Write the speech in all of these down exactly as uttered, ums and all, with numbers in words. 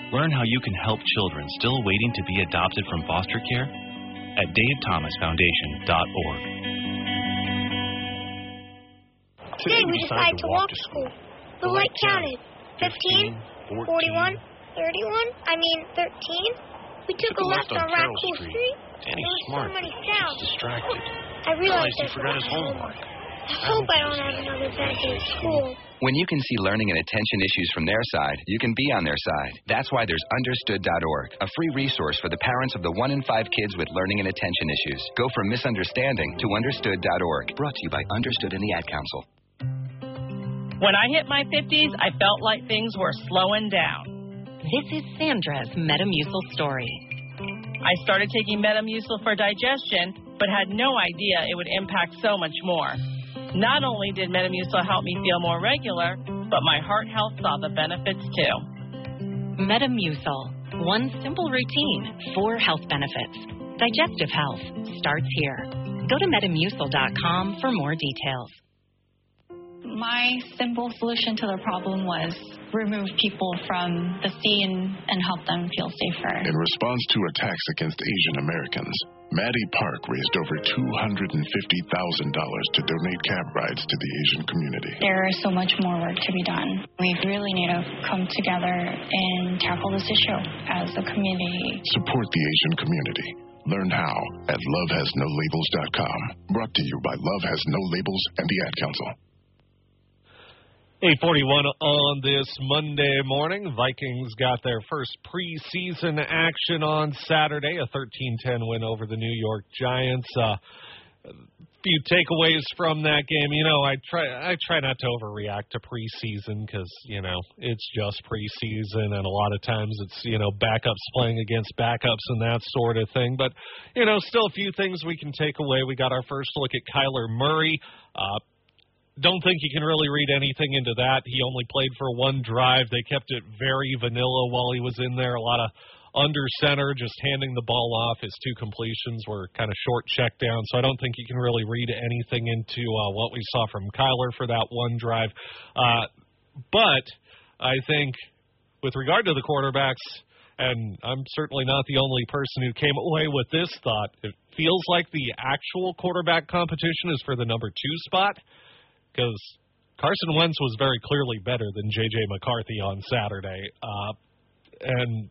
Learn how you can help children still waiting to be adopted from foster care at dave thomas foundation dot org. Today we decided to walk to school. The light counted. fifteen, forty-one, thirty-one, I mean thirteen. We took, took a left on Raccoon Street. Danny's smart. So many sounds. He's distracted. I realized he forgot his homework. I hope I don't have another bad day at school. When you can see learning and attention issues from their side, you can be on their side. That's why there's understood dot org, a free resource for the parents of the one in five kids with learning and attention issues. Go from misunderstanding to understood dot org. Brought to you by Understood and the Ad Council. When I hit my fifties, I felt like things were slowing down. This is Sandra's Metamucil story. I started taking Metamucil for digestion, but had no idea it would impact so much more. Not only did Metamucil help me feel more regular, but my heart health saw the benefits too. Metamucil. One simple routine, four health benefits. Digestive health starts here. Go to metamucil dot com for more details. My simple solution to the problem was remove people from the scene and help them feel safer. In response to attacks against Asian Americans, Maddie Park raised over two hundred fifty thousand dollars to donate cab rides to the Asian community. There is so much more work to be done. We really need to come together and tackle this issue as a community. Support the Asian community. Learn how at love has no labels dot com. Brought to you by Love Has No Labels and the Ad Council. eight forty-one on this Monday morning. Vikings got their first preseason action on Saturday, a thirteen ten win over the New York Giants. Uh, a few takeaways from that game. You know, I try I try not to overreact to preseason because, you know, it's just preseason, and a lot of times it's, you know, backups playing against backups and that sort of thing. But, you know, still a few things we can take away. We got our first look at Kyler Murray. Uh Don't think you can really read anything into that. He only played for one drive. They kept it very vanilla while he was in there. A lot of under center, just handing the ball off. His two completions were kind of short check down, so I don't think you can really read anything into uh, what we saw from Kyler for that one drive. Uh, but I think with regard to the quarterbacks, and I'm certainly not the only person who came away with this thought, it feels like the actual quarterback competition is for the number two spot, because Carson Wentz was very clearly better than J J McCarthy on Saturday. Uh, and,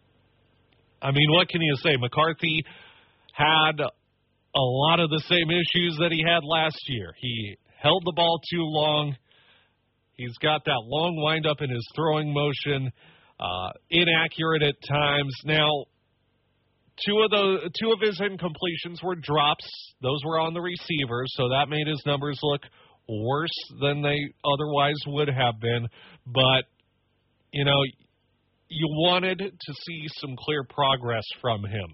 I mean, what can you say? McCarthy had a lot of the same issues that he had last year. He held the ball too long. He's got that long windup in his throwing motion, uh, inaccurate at times. Now, Two of the two of his incompletions were drops. Those were on the receivers, so that made his numbers look worse than they otherwise would have been. But, you know, you wanted to see some clear progress from him.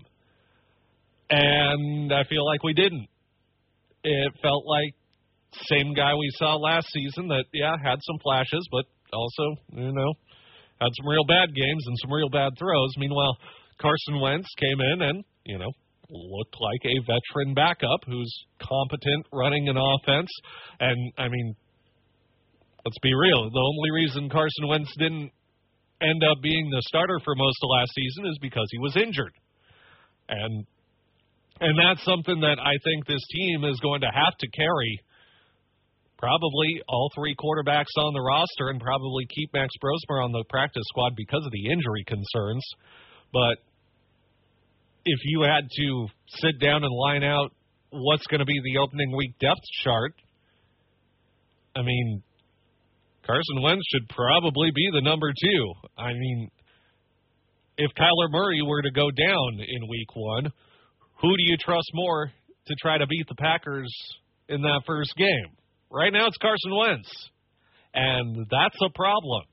And I feel like we didn't. It felt like same guy we saw last season that, yeah, had some flashes, but also, you know, had some real bad games and some real bad throws. Meanwhile, Carson Wentz came in and, you know, looked like a veteran backup who's competent running an offense. And, I mean, let's be real. The only reason Carson Wentz didn't end up being the starter for most of last season is because he was injured. And and that's something that I think this team is going to have to carry. Probably all three quarterbacks on the roster and probably keep Max Brosmer on the practice squad because of the injury concerns. But if you had to sit down and line out what's going to be the opening week depth chart, I mean, Carson Wentz should probably be the number two. I mean, if Kyler Murray were to go down in week one, who do you trust more to try to beat the Packers in that first game? Right now it's Carson Wentz, and that's a problem.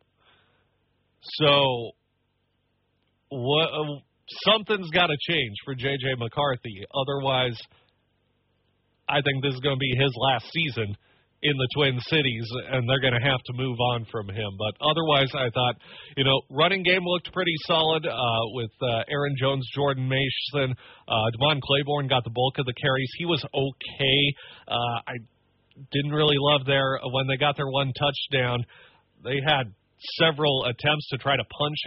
So what, uh, something's got to change for J J McCarthy. Otherwise, I think this is going to be his last season in the Twin Cities, and they're going to have to move on from him. But otherwise, I thought, you know, running game looked pretty solid uh, with uh, Aaron Jones, Jordan Mason. Uh, Devon Claiborne got the bulk of the carries. He was okay. Uh, I didn't really love their, when they got their one touchdown, they had several attempts to try to punch